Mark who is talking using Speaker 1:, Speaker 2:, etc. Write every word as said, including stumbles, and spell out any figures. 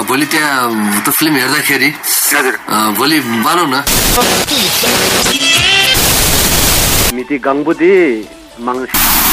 Speaker 1: भोलि त्यहाँ त्यो फिल्म हेर्दाखेरि
Speaker 2: हजुर
Speaker 1: भोलि बनाऊ न
Speaker 2: मिति गङ्बुदी मङ्ग